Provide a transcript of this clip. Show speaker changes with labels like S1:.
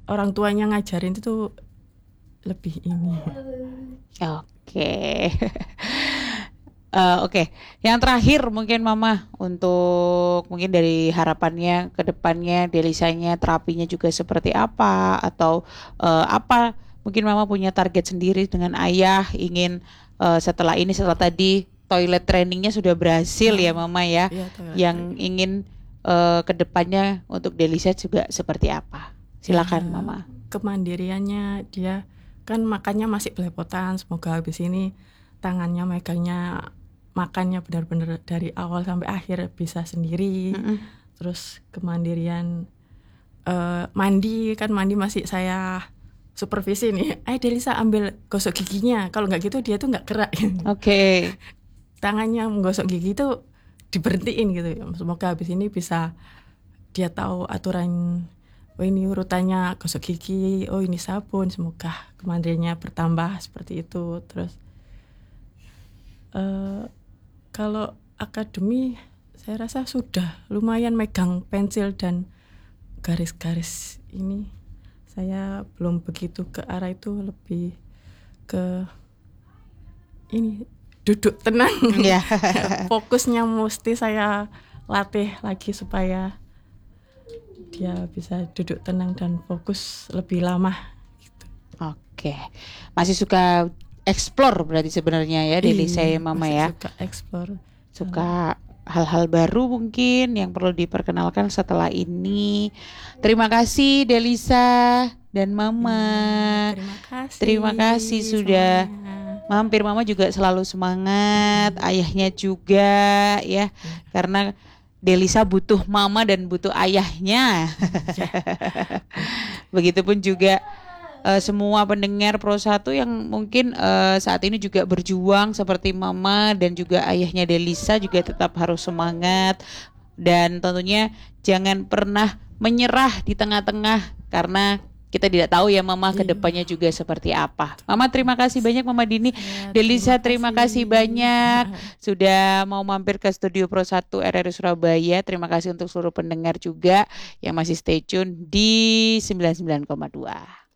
S1: orang tuanya ngajarin itu lebih ini.
S2: Oke. Oke, yang terakhir mungkin Mama untuk mungkin dari harapannya ke depannya Delisanya terapinya juga seperti apa atau apa mungkin Mama punya target sendiri dengan ayah ingin setelah tadi toilet trainingnya sudah berhasil ya Mama ya,
S1: Iya, toilet
S2: yang
S1: training.
S2: ingin ke depannya untuk Delisa juga seperti apa?
S1: Ya,
S2: Silakan Mama.
S1: kemandiriannya dia kan makannya masih belepotan, semoga habis ini tangannya megangnya makannya benar-benar dari awal sampai akhir bisa sendiri.
S2: Mm-mm.
S1: Terus kemandirian mandi masih saya supervisi nih. Delisa ambil gosok giginya, kalau nggak gitu dia tuh nggak gerak.
S2: Oke.
S1: Tangannya menggosok gigi itu diberhentiin gitu. Semoga habis ini bisa dia tahu aturan, oh ini urutannya gosok gigi, oh ini sabun. Semoga kemandiriannya bertambah seperti itu. Terus kalau akademi saya rasa sudah lumayan megang pensil dan garis-garis ini. Saya belum begitu ke arah itu, lebih ke ini duduk tenang.
S2: Ya.
S1: Fokusnya mesti saya latih lagi supaya dia bisa duduk tenang dan fokus lebih lama gitu.
S2: Oke. Masih suka explore berarti sebenarnya ya Delisa ya Mama
S1: masih
S2: ya.
S1: suka explore.
S2: Suka hal-hal baru mungkin yang perlu diperkenalkan setelah ini. Terima kasih Delisa dan Mama.
S1: Terima
S2: Terima kasih
S1: kasih
S2: sudah
S1: semuanya.
S2: mampir. Mama juga selalu semangat, ayahnya juga ya. Karena Delisa butuh mama dan butuh ayahnya.
S1: Ya.
S2: Begitupun juga semua pendengar Pro 1 yang mungkin saat ini juga berjuang seperti Mama dan juga ayahnya Delisa juga tetap harus semangat dan tentunya jangan pernah menyerah di tengah-tengah karena kita tidak tahu ya Mama kedepannya juga seperti apa. Mama terima kasih banyak Mama Dini. Delisa terima kasih banyak sudah mau mampir ke studio Pro 1 RRI Surabaya. Terima kasih untuk seluruh pendengar juga yang masih stay tune di 99,2.